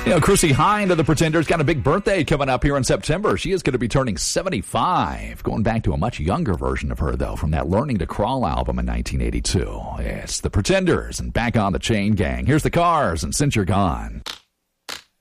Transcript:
Chrissie Hynde of the Pretenders got a big birthday coming up here in September. She is going to be turning 75. Going back to a much younger version of her, though, from that Learning to Crawl album in 1982. It's the Pretenders and Back on the Chain Gang. Here's the Cars and Since You're Gone.